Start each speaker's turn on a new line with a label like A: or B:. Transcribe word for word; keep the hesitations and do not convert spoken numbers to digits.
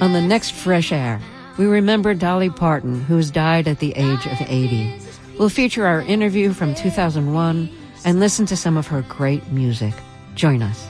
A: On the next Fresh Air, we remember Dolly Parton, who has died at the age of eighty. We'll feature our interview from two thousand one and listen to some of her great music. Join us.